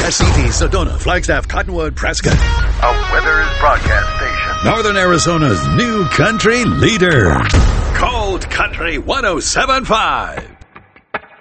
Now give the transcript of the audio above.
City, Sedona, Flagstaff, Cottonwood, Prescott. A Withers broadcast station. Northern Arizona's new country leader. Cold Country 107.5.